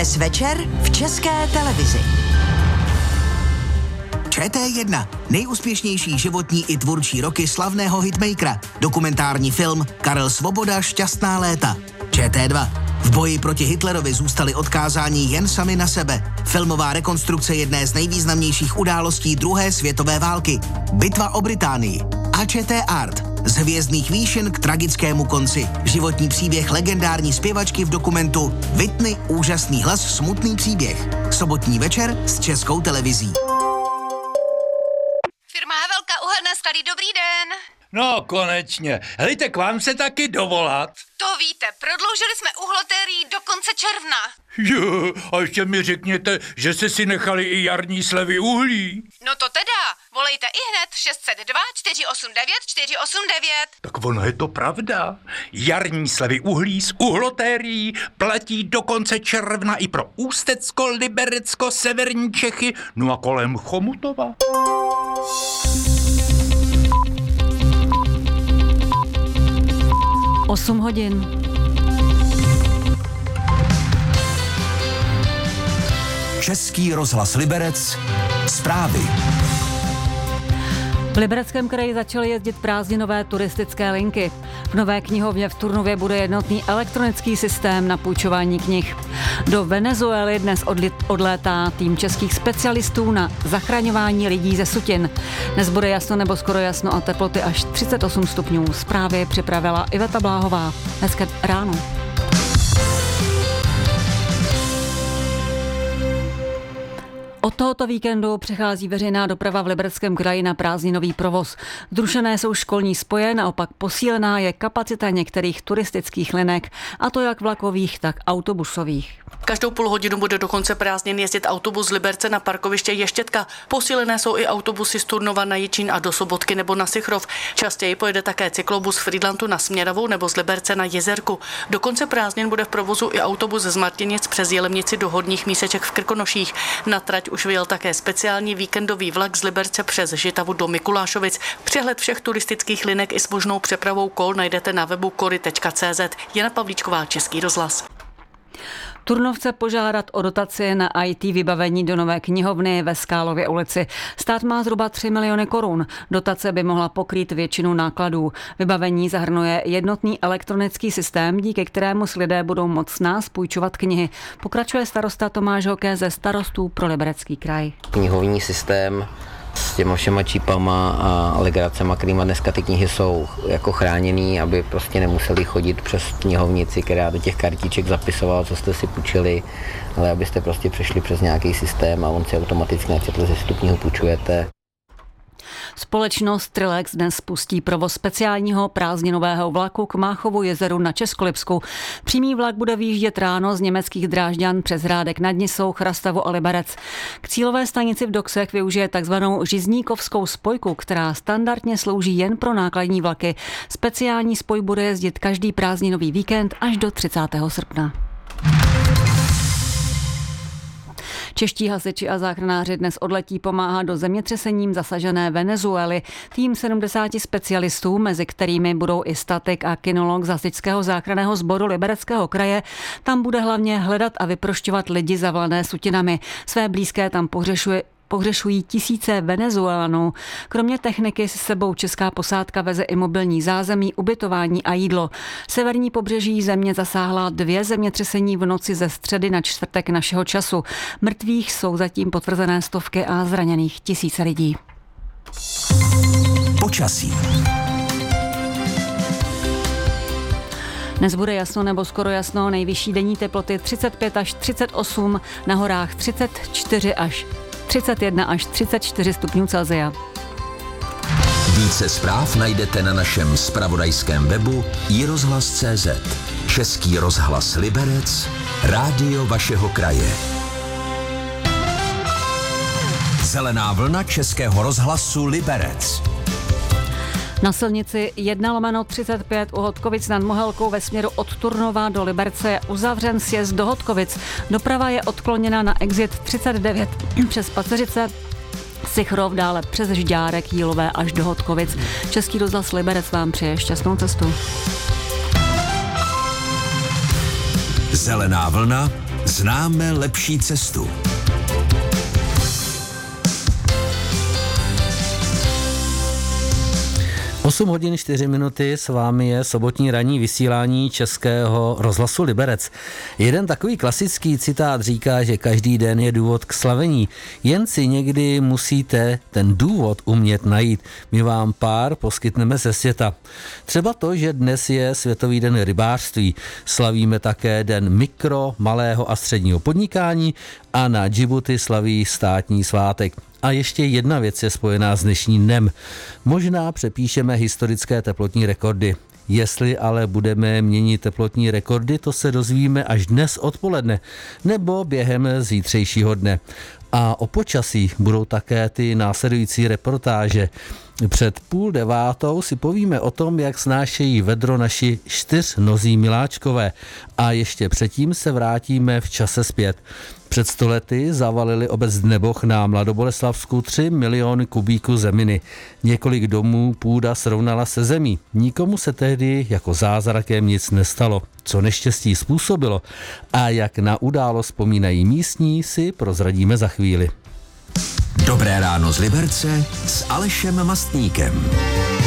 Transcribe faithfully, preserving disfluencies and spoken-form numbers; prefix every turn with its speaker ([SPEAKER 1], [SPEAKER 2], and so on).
[SPEAKER 1] Dnes večer v České televizi.
[SPEAKER 2] Č T jedna. Nejúspěšnější životní i tvůrčí roky slavného hitmakera. Dokumentární film Karel Svoboda Šťastná léta. Č T dva. V boji proti Hitlerovi zůstali odkázáni jen sami na sebe. Filmová rekonstrukce jedné z nejvýznamnějších událostí druhé světové války. Bitva o Británii. A Č T Art. Z hvězdných výšin k tragickému konci. Životní příběh legendární zpěvačky v dokumentu Whitney, úžasný hlas, smutný příběh. Sobotní večer s Českou televizí.
[SPEAKER 3] Firma Havelka Uhelné sklady, dobrý den.
[SPEAKER 4] No, konečně. Helejte, k vám se taky dovolat.
[SPEAKER 3] To víte, prodloužili jsme uhlotérii do konce června.
[SPEAKER 4] Jo, a ještě mi řekněte, že jste si nechali i jarní slevy uhlí.
[SPEAKER 3] No to teda, volejte i hned šest set dva čtyři osm devět čtyři osm devět.
[SPEAKER 4] Tak ono je to pravda. Jarní slevy uhlí z uhlotérií platí do konce června i pro Ústecko, Liberecko, severní Čechy, no a kolem Chomutova.
[SPEAKER 5] osm hodin.
[SPEAKER 6] Český rozhlas Liberec. Zprávy.
[SPEAKER 5] V Libereckém kraji začaly jezdit prázdninové turistické linky. V Nové knihovně v Turnově bude jednotný elektronický systém na půjčování knih. Do Venezuely dnes odlétá tým českých specialistů na zachraňování lidí ze sutin. Dnes bude jasno nebo skoro jasno a teploty až třicet osm stupňů. Zprávy připravila Iveta Bláhová. Hezké ráno. Od tohoto víkendu přechází veřejná doprava v Libereckém kraji na prázdninový provoz. Zrušené jsou školní spoje, naopak posílená je kapacita některých turistických linek, a to jak vlakových, tak autobusových.
[SPEAKER 7] Každou půl hodinu bude do konce prázdnin jezdit autobus z Liberce na parkoviště Ještětka. Posílené jsou i autobusy z Turnova na Jičín a do Sobotky nebo na Sichrov. Častěji pojede také cyklobus Frýdlantu na Směrovou nebo z Liberce na Jezerku. Do konce prázdnin bude v provozu i autobus z Martinic přes Jelemnici do Horních Míseček v Krkonoších. Na trať už vyjel také speciální víkendový vlak z Liberce přes Žitavu do Mikulášovic. Přehled všech turistických linek i s možnou přepravou kol najdete na webu kory tečka cé zet. Jana Pavlíčková, Český rozhlas.
[SPEAKER 5] Turnovce požádat o dotaci na í té vybavení do Nové knihovny ve Skálově ulici. Stát má zhruba tři miliony korun. Dotace by mohla pokrýt většinu nákladů. Vybavení zahrnuje jednotný elektronický systém, díky kterému si lidé budou moct nás půjčovat knihy. Pokračuje starosta Tomáš Hoké ze Starostů pro Liberecký kraj.
[SPEAKER 8] Knihovní systém s těma všema čipama a legracema, kterýma dneska ty knihy jsou jako chráněný, aby prostě nemuseli chodit přes knihovnici, která do těch kartiček zapisovala, co jste si půjčili, ale abyste prostě přešli přes nějaký systém a on si automaticky načetl, že si tu knihu půjčujete.
[SPEAKER 5] Společnost Trilex dnes spustí provoz speciálního prázdninového vlaku k Máchovu jezeru na Českolipsku. Přímý vlak bude výjíždět ráno z německých Drážďan přes Hrádek nad Nisou, Chrastavu a Liberec. K cílové stanici v Doksech využije takzvanou žizníkovskou spojku, která standardně slouží jen pro nákladní vlaky. Speciální spoj bude jezdit každý prázdninový víkend až do třicátého srpna. Čeští hasiči a záchranáři dnes odletí pomáhat do zemětřesením zasažené Venezuely. Tým sedmdesáti specialistů, mezi kterými budou i statik a kinolog z hasičského záchranného sboru Libereckého kraje, tam bude hlavně hledat a vyprošťovat lidi zavlané sutinami. Své blízké tam pohřešuje pohřešují tisíce Venezuelanů. Kromě techniky s sebou česká posádka veze i mobilní zázemí, ubytování a jídlo. Severní pobřeží země zasáhla dvě zemětřesení v noci ze středy na čtvrtek našeho času. Mrtvých jsou zatím potvrzené stovky a zraněných tisíce lidí.
[SPEAKER 6] Počasí.
[SPEAKER 5] Dnes bude jasno nebo skoro jasno, nejvyšší denní teploty třicet pět až třicet osm, na horách třicet čtyři až třicet jedna až třicet čtyři stupňů Celsia.
[SPEAKER 6] Více zpráv najdete na našem zpravodajském webu i rozhlas tečka cé zet. Český rozhlas Liberec, rádio vašeho kraje. Zelená vlna Českého rozhlasu Liberec.
[SPEAKER 5] Na silnici jedna lomeno třicet pět u Hodkovic nad Mohelkou ve směru od Turnova do Liberce je uzavřen sjezd do Hodkovic. Doprava je odkloněna na exit třicet devět přes Paceřice, Sichrov, dále přes Žďárek, Jílové až do Hodkovic. Český rozhlas Liberec vám přeje šťastnou cestu.
[SPEAKER 6] Zelená vlna, známe lepší cestu.
[SPEAKER 9] osm hodin čtyři minuty, s vámi je sobotní ranní vysílání Českého rozhlasu Liberec. Jeden takový klasický citát říká, že každý den je důvod k slavení, jen si někdy musíte ten důvod umět najít. My vám pár poskytneme ze světa. Třeba to, že dnes je Světový den rybářství. Slavíme také den mikro, malého a středního podnikání a na Džibuti slaví státní svátek. A ještě jedna věc je spojená s dnešním dnem. Možná přepíšeme historické teplotní rekordy. Jestli ale budeme měnit teplotní rekordy, to se dozvíme až dnes odpoledne nebo během zítřejšího dne. A o počasí budou také ty následující reportáže. Před půl devátou si povíme o tom, jak snášejí vedro naši čtyřnozí miláčkové. A ještě předtím se vrátíme v čase zpět. Před sto lety zavalili obec Dneboch na Mladoboleslavsku tři miliony kubíků zeminy. Několik domů půda srovnala se zemí. Nikomu se tehdy jako zázrakem nic nestalo. Co neštěstí způsobilo a jak na událost vzpomínají místní, si prozradíme za chvíli.
[SPEAKER 6] Dobré ráno z Liberce s Alešem Mastníkem.